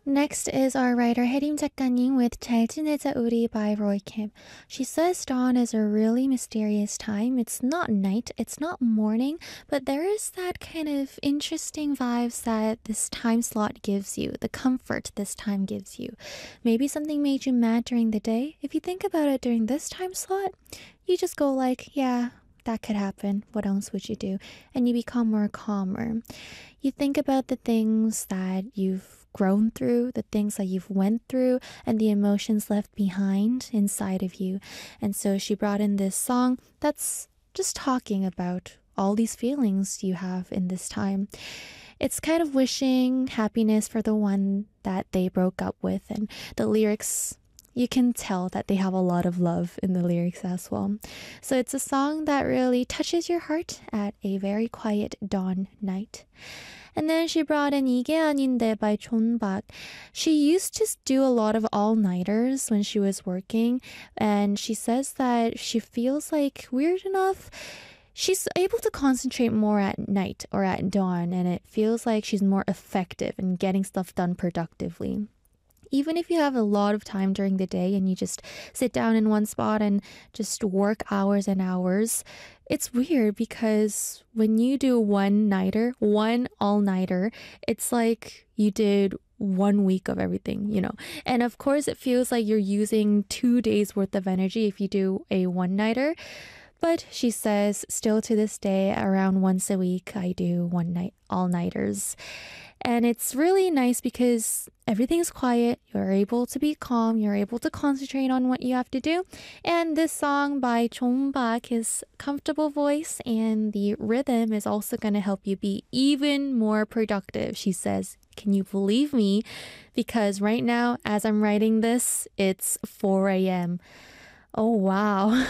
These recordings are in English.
Next is our writer 혜림 작가님 with 잘 지내자 우리 by Roy Kim. She says dawn is a really mysterious time. It's not night, it's not morning, but there is that kind of interesting vibes that this time slot gives you, the comfort this time gives you. Maybe something made you mad during the day. If you think about it during this time slot, you just go like, yeah, that could happen. What else would you do? And you become more calmer. You think about the things that you've grown through, the things that you've went through, and the emotions left behind inside of you. And so she brought in this song that's just talking about all these feelings you have in this time. It's kind of wishing happiness for the one that they broke up with, and the lyrics, you can tell that they have a lot of love in the lyrics as well. So it's a song that really touches your heart at a very quiet dawn night. And then she brought in 이게 아닌데 by Chon Bak. She used to do a lot of all-nighters when she was working, and she says that she feels like, weird enough, she's able to concentrate more at night or at dawn, and it feels like she's more effective in getting stuff done productively. Even if you have a lot of time during the day and you just sit down in one spot and just work hours and hours, it's weird because when you do one nighter, one all nighter, it's like you did 1 week of everything, you know. And of course, it feels like you're using 2 days worth of energy if you do a one nighter. But she says, still to this day, around once a week, I do one night all nighters. And it's really nice because everything's quiet. You're able to be calm. You're able to concentrate on what you have to do. And this song by Chong Bak, his comfortable voice and the rhythm is also going to help you be even more productive. She says, can you believe me? Because right now, as I'm writing this, it's 4 a.m. Oh, wow.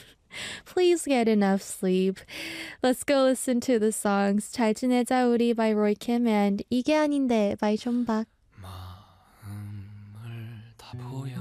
Please get enough sleep. Let's go listen to the songs 잘 지내자 우리 by Roy Kim and 이게 아닌데 by Chonbak. 마음을 다 보여